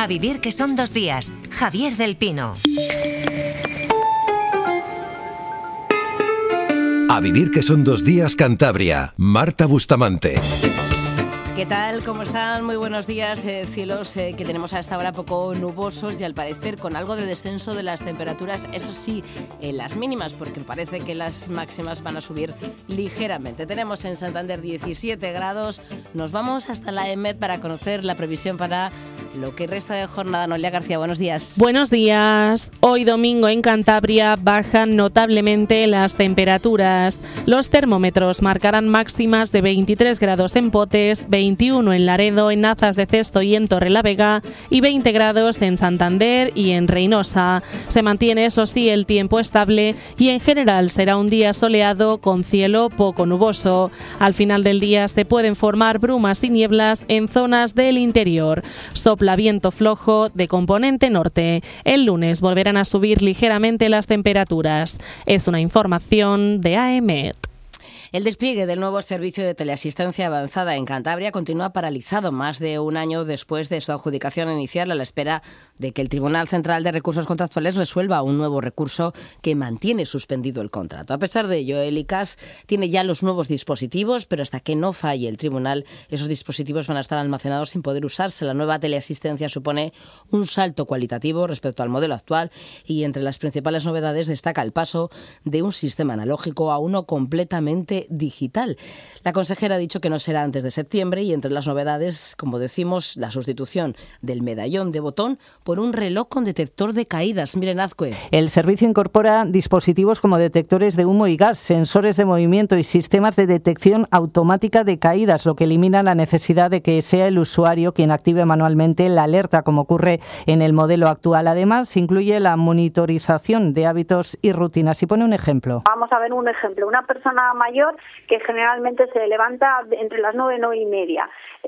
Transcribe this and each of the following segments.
A vivir que son 2 días. Javier del Pino. A vivir que son 2 días Cantabria. Marta Bustamante. ¿Qué tal? ¿Cómo están? Muy buenos días. Cielos que tenemos a esta hora poco nubosos y al parecer con algo de descenso de las temperaturas, eso sí, en las mínimas, porque parece que las máximas van a subir ligeramente. Tenemos en Santander 17 grados. Nos vamos hasta la EMET para conocer la previsión para lo que resta de jornada. Noelia García, buenos días. Buenos días. Hoy domingo en Cantabria bajan notablemente las temperaturas. Los termómetros marcarán máximas de 23 grados en Potes, 21 en Laredo, en Nazas de Cesto y en Torrelavega y 20 grados en Santander y en Reinosa. Se mantiene, eso sí, el tiempo estable y en general será un día soleado con cielo poco nuboso. Al final del día se pueden formar brumas y nieblas en zonas del interior. Sopla viento flojo de componente norte. El lunes volverán a subir ligeramente las temperaturas. Es una información de AEMET. El despliegue del nuevo servicio de teleasistencia avanzada en Cantabria continúa paralizado más de un año después de su adjudicación inicial, a la espera de que el Tribunal Central de Recursos Contractuales resuelva un nuevo recurso que mantiene suspendido el contrato. A pesar de ello, el ICAS tiene ya los nuevos dispositivos, pero hasta que no falle el tribunal, esos dispositivos van a estar almacenados sin poder usarse. La nueva teleasistencia supone un salto cualitativo respecto al modelo actual y entre las principales novedades destaca el paso de un sistema analógico a uno completamente digital. La consejera ha dicho que no será antes de septiembre y entre las novedades, como decimos, la sustitución del medallón de botón por un reloj con detector de caídas. Miren, Azcue. El servicio incorpora dispositivos como detectores de humo y gas, sensores de movimiento y sistemas de detección automática de caídas, lo que elimina la necesidad de que sea el usuario quien active manualmente la alerta, como ocurre en el modelo actual. Además, incluye la monitorización de hábitos y rutinas. Y pone un ejemplo. Vamos a ver un ejemplo. Una persona mayor que generalmente se levanta entre las 9 y 9 y media.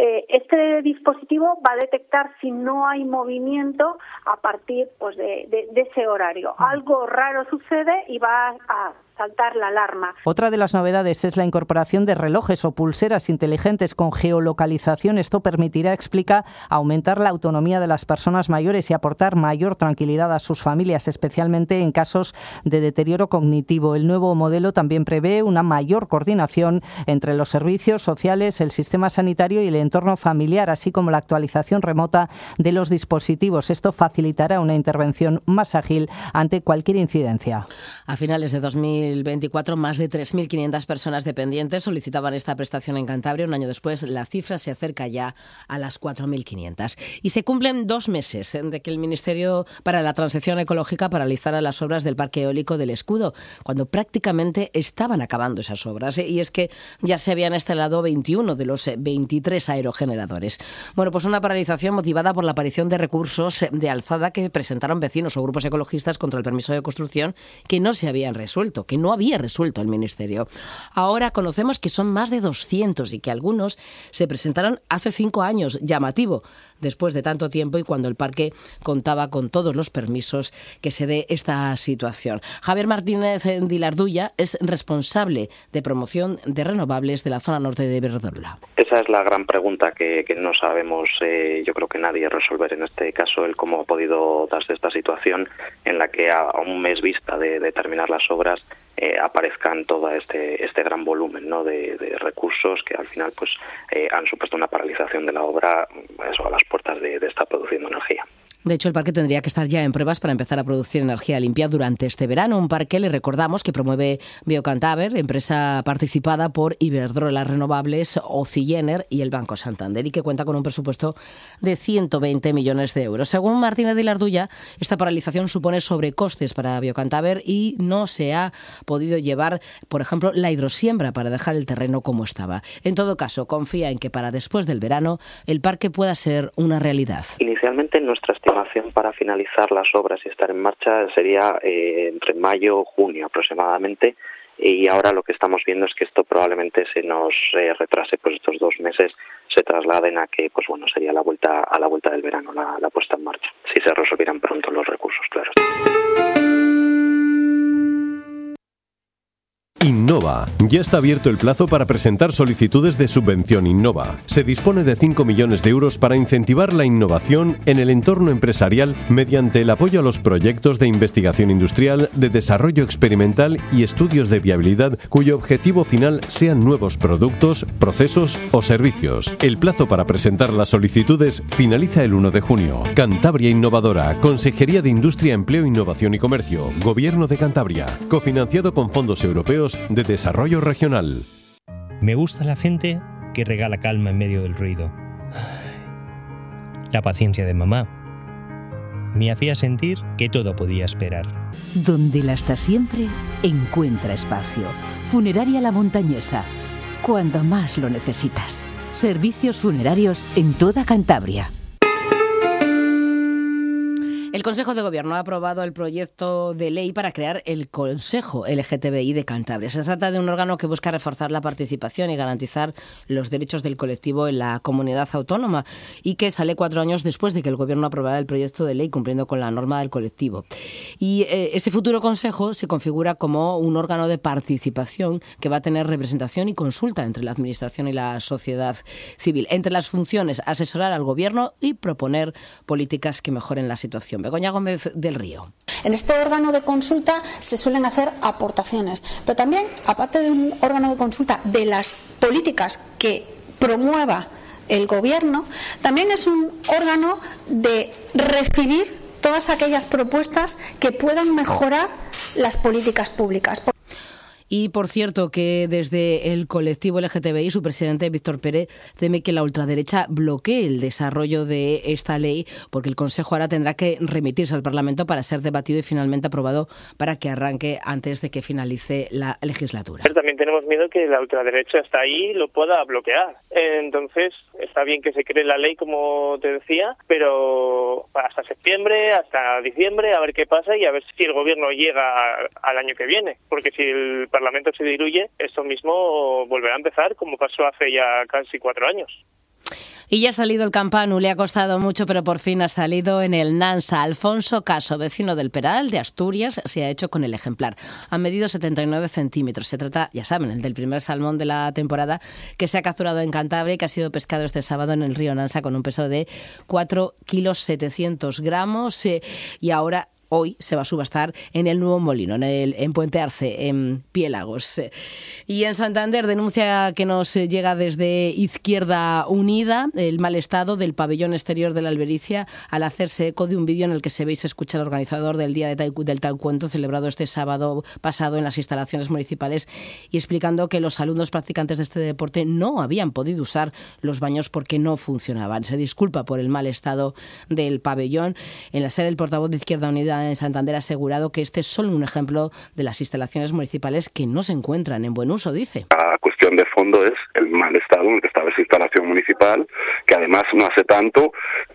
Este dispositivo va a detectar si no hay movimiento a partir de ese horario. Algo raro sucede y va a saltar la alarma. Otra de las novedades es la incorporación de relojes o pulseras inteligentes con geolocalización. Esto permitirá, explica, aumentar la autonomía de las personas mayores y aportar mayor tranquilidad a sus familias, especialmente en casos de deterioro cognitivo. El nuevo modelo también prevé una mayor coordinación entre los servicios sociales, el sistema sanitario y el entorno familiar, así como la actualización remota de los dispositivos. Esto facilitará una intervención más ágil ante cualquier incidencia. A finales de 2024, más de 3.500 personas dependientes solicitaban esta prestación en Cantabria. Un año después, la cifra se acerca ya a las 4.500. Y se cumplen 2 meses de que el Ministerio para la Transición Ecológica paralizara las obras del Parque Eólico del Escudo, cuando prácticamente estaban acabando esas obras. Y es que ya se habían instalado 21 de los 23 aerogeneradores. Bueno, pues una paralización motivada por la aparición de recursos de alzada que presentaron vecinos o grupos ecologistas contra el permiso de construcción que no se habían resuelto, que no había resuelto el Ministerio. Ahora conocemos que son más de 200 y que algunos se presentaron hace 5 años. Llamativo, después de tanto tiempo y cuando el parque contaba con todos los permisos que se dé esta situación. Javier Martínez Dilarduya es responsable de promoción de renovables de la zona norte de Iberdrola. Esa es la gran pregunta que no sabemos, yo creo que nadie resolver en este caso, el cómo ha podido darse esta situación en la que a un mes vista de terminar las obras aparezcan todo este gran volumen, ¿no?, de recursos que al final han supuesto una paralización de la obra, eso, a las puertas de estar produciendo energía. De hecho, el parque tendría que estar ya en pruebas para empezar a producir energía limpia durante este verano. Un parque, le recordamos, que promueve Biocantaber, empresa participada por Iberdrola Renovables, Ocigener y el Banco Santander, y que cuenta con un presupuesto de 120 millones de euros. Según Martínez Dilarduya, esta paralización supone sobrecostes para Biocantaber y no se ha podido llevar, por ejemplo, la hidrosiembra para dejar el terreno como estaba. En todo caso, confía en que para después del verano el parque pueda ser una realidad. Inicialmente, nuestra estimación para finalizar las obras y estar en marcha sería entre mayo y junio aproximadamente, y ahora lo que estamos viendo es que esto probablemente se nos retrase, estos 2 meses se trasladen a que sería a la vuelta del verano la puesta en marcha, si se resolvieran pronto los recursos, claro. Y no Innova. Ya está abierto el plazo para presentar solicitudes de subvención Innova. Se dispone de 5 millones de euros para incentivar la innovación en el entorno empresarial mediante el apoyo a los proyectos de investigación industrial, de desarrollo experimental y estudios de viabilidad cuyo objetivo final sean nuevos productos, procesos o servicios. El plazo para presentar las solicitudes finaliza el 1 de junio. Cantabria Innovadora, Consejería de Industria, Empleo, Innovación y Comercio, Gobierno de Cantabria, cofinanciado con fondos europeos de desarrollo regional. Me gusta la gente que regala calma en medio del ruido. La paciencia de mamá me hacía sentir que todo podía esperar. Donde la hasta siempre encuentra espacio. Funeraria La Montañesa. Cuando más lo necesitas. Servicios funerarios en toda Cantabria. El Consejo de Gobierno ha aprobado el proyecto de ley para crear el Consejo LGTBI de Cantabria. Se trata de un órgano que busca reforzar la participación y garantizar los derechos del colectivo en la comunidad autónoma y que sale 4 años después de que el Gobierno aprobara el proyecto de ley cumpliendo con la norma del colectivo. Y ese futuro Consejo se configura como un órgano de participación que va a tener representación y consulta entre la Administración y la sociedad civil. Entre las funciones, asesorar al Gobierno y proponer políticas que mejoren la situación. Begoña Gómez del Río. En este órgano de consulta se suelen hacer aportaciones, pero también, aparte de un órgano de consulta de las políticas que promueva el Gobierno, también es un órgano de recibir todas aquellas propuestas que puedan mejorar las políticas públicas. Y, por cierto, que desde el colectivo LGTBI, su presidente, Víctor Pérez, teme que la ultraderecha bloquee el desarrollo de esta ley, porque el Consejo ahora tendrá que remitirse al Parlamento para ser debatido y finalmente aprobado para que arranque antes de que finalice la legislatura. Pero también tenemos miedo que la ultraderecha hasta ahí lo pueda bloquear. Entonces, está bien que se cree la ley, como te decía, pero hasta septiembre, hasta diciembre, a ver qué pasa y a ver si el Gobierno llega al año que viene. Porque si el Parlamento se diluye, esto mismo volverá a empezar como pasó hace ya casi 4 años. Y ya ha salido el Campanu, le ha costado mucho, pero por fin ha salido en el Nansa. Alfonso Caso, vecino del Peral, de Asturias, se ha hecho con el ejemplar. Ha medido 79 centímetros. Se trata, ya saben, el del primer salmón de la temporada que se ha capturado en Cantabria y que ha sido pescado este sábado en el río Nansa con un peso de 4,7 kilos y ahora hoy se va a subastar en el Nuevo Molino, en Puente Arce, en Piélagos. Y en Santander, denuncia que nos llega desde Izquierda Unida, el mal estado del pabellón exterior de la Albericia, al hacerse eco de un vídeo en el que se ve y se escucha al organizador del Día del Taekwondo celebrado este sábado pasado en las instalaciones municipales y explicando que los alumnos practicantes de este deporte no habían podido usar los baños porque no funcionaban. Se disculpa por el mal estado del pabellón. En la sede, el portavoz de Izquierda Unida en Santander ha asegurado que este es solo un ejemplo de las instalaciones municipales que no se encuentran en buen uso, dice. La cuestión de fondo es el mal estado en el que estaba esa instalación municipal, que además no hace tanto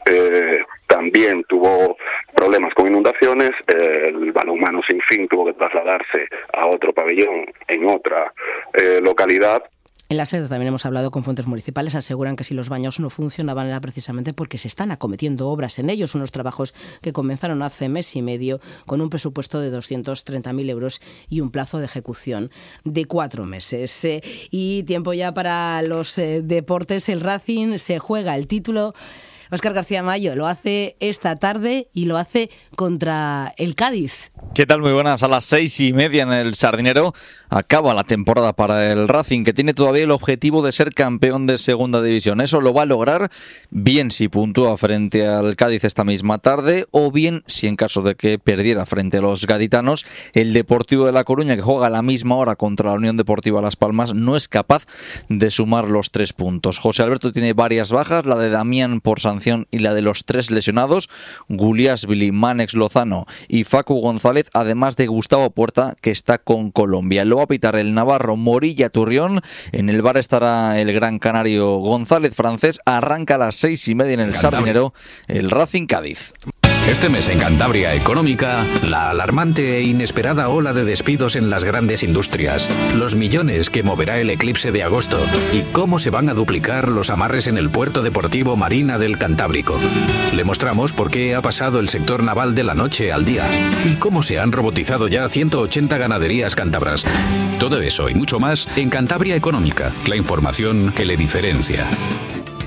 también tuvo problemas con inundaciones, el balonmano Sin Fin tuvo que trasladarse a otro pabellón en otra localidad. En la sede también hemos hablado con fuentes municipales, aseguran que si los baños no funcionaban era precisamente porque se están acometiendo obras en ellos, unos trabajos que comenzaron hace mes y medio con un presupuesto de 230.000 euros y un plazo de ejecución de 4 meses. Y tiempo ya para los deportes. El Racing se juega el título. Óscar García Mayo lo hace esta tarde y lo hace contra el Cádiz. ¿Qué tal? Muy buenas. A las 6:30 en el Sardinero acaba la temporada para el Racing, que tiene todavía el objetivo de ser campeón de segunda división. Eso lo va a lograr bien si puntúa frente al Cádiz esta misma tarde, o bien si en caso de que perdiera frente a los gaditanos, el Deportivo de La Coruña, que juega a la misma hora contra la Unión Deportiva Las Palmas, no es capaz de sumar los 3 puntos. José Alberto tiene varias bajas, la de Damián por sanción y la de los 3 lesionados, Guliasvili, Mánex Lozano y Facu González, además de Gustavo Puerta, que está con Colombia. Lo va a pitar el navarro Morilla Turrión. En el bar estará el gran canario González francés. Arranca a las 6:30 en el Sardinero el Racing Cádiz. Este mes en Cantabria Económica, la alarmante e inesperada ola de despidos en las grandes industrias, los millones que moverá el eclipse de agosto y cómo se van a duplicar los amarres en el puerto deportivo Marina del Cantábrico. Le mostramos por qué ha pasado el sector naval de la noche al día y cómo se han robotizado ya 180 ganaderías cántabras. Todo eso y mucho más en Cantabria Económica, la información que le diferencia.